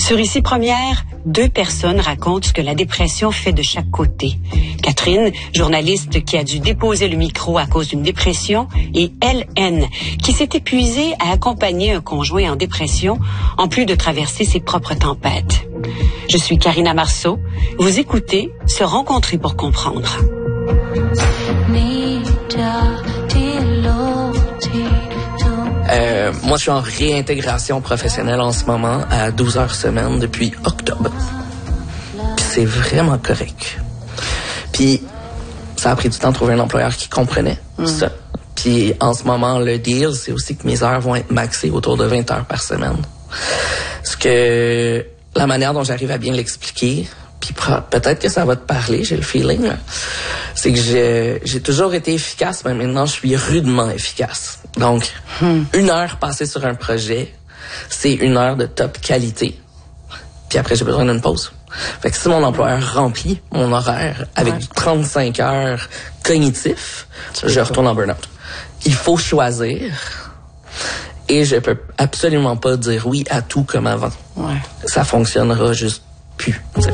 Sur Ici Première, 2 personnes racontent ce que la dépression fait de chaque côté. Catherine, journaliste qui a dû déposer le micro à cause d'une dépression, et LN, qui s'est épuisée à accompagner un conjoint en dépression, en plus de traverser ses propres tempêtes. Je suis Karina Marceau. Vous écoutez Se rencontrer pour comprendre. Moi, je suis en réintégration professionnelle en ce moment à 12 heures semaine depuis octobre. Puis c'est vraiment correct. Puis ça a pris du temps de trouver un employeur qui comprenait ça. Puis en ce moment, le deal, c'est aussi que mes heures vont être maxées autour de 20 heures par semaine. Parce que la manière dont j'arrive à bien l'expliquer, puis peut-être que ça va te parler, j'ai le feeling, là, c'est que j'ai toujours été efficace, mais maintenant je suis rudement efficace. Donc, 1 heure passée sur un projet, c'est 1 heure de top qualité. Puis après, j'ai besoin d'une pause. Fait que si mon employeur remplit mon horaire avec du 35 heures cognitif, je retourne en burn-out. Il faut choisir. Et je peux absolument pas dire oui à tout comme avant. Ouais. Ça fonctionnera juste plus. T'sais.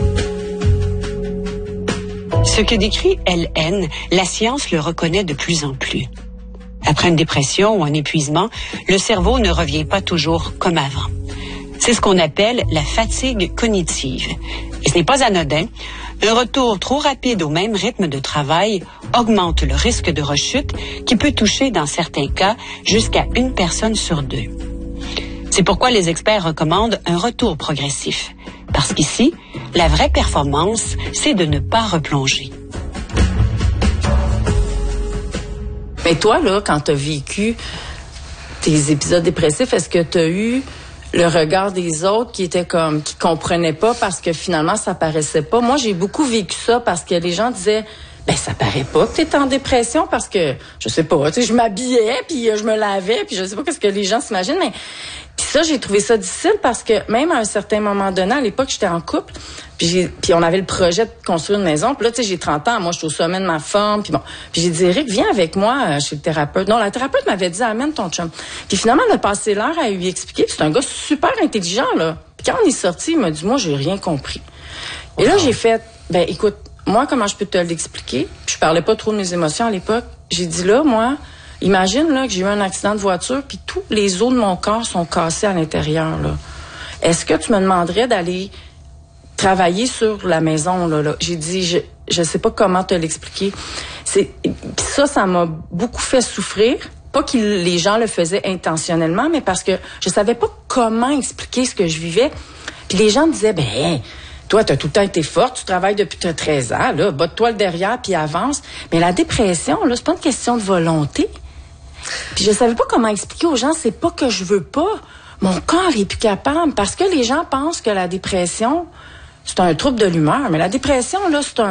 Ce que décrit LN, la science le reconnaît de plus en plus. Après une dépression ou un épuisement, le cerveau ne revient pas toujours comme avant. C'est ce qu'on appelle la fatigue cognitive. Et ce n'est pas anodin. Un retour trop rapide au même rythme de travail augmente le risque de rechute qui peut toucher, dans certains cas, jusqu'à 1 personne sur 2. C'est pourquoi les experts recommandent un retour progressif. Parce qu'ici, la vraie performance, c'est de ne pas replonger. Mais toi, là, quand tu as vécu tes épisodes dépressifs, est-ce que tu as eu le regard des autres qui comprenaient pas parce que finalement, ça paraissait pas? Moi, j'ai beaucoup vécu ça parce que les gens disaient, ça paraît pas que t'es en dépression parce que, je sais pas, je m'habillais puis je me lavais puis je sais pas qu'est-ce que les gens s'imaginent, mais puis ça, j'ai trouvé ça difficile parce que même à un certain moment donné, à l'époque, j'étais en couple, puis on avait le projet de construire une maison, puis là, j'ai 30 ans, moi, je suis au sommet de ma forme, puis bon, puis j'ai dit, Eric, viens avec moi chez le thérapeute. Non, la thérapeute m'avait dit, amène ton chum. Puis finalement, on a passé l'heure à lui expliquer, puis c'est un gars super intelligent, là. Puis quand on est sorti, il m'a dit, moi, j'ai rien compris. Et là, j'ai fait, écoute, moi, comment je peux te l'expliquer? Puis je parlais pas trop de mes émotions à l'époque. J'ai dit, là, moi, imagine là que j'ai eu un accident de voiture puis tous les os de mon corps sont cassés à l'intérieur là. Est-ce que tu me demanderais d'aller travailler sur la maison là? J'ai dit je sais pas comment te l'expliquer. Ça m'a beaucoup fait souffrir, pas que les gens le faisaient intentionnellement, mais parce que je savais pas comment expliquer ce que je vivais. Puis les gens me disaient toi, t'as tout le temps été forte, tu travailles depuis 13 ans, là, botte-toi le derrière puis avance. Mais la dépression, là, c'est pas une question de volonté. Puis je savais pas comment expliquer aux gens, c'est pas que je veux pas. Mon corps est plus capable parce que les gens pensent que la dépression, c'est un trouble de l'humeur. Mais la dépression, là, c'est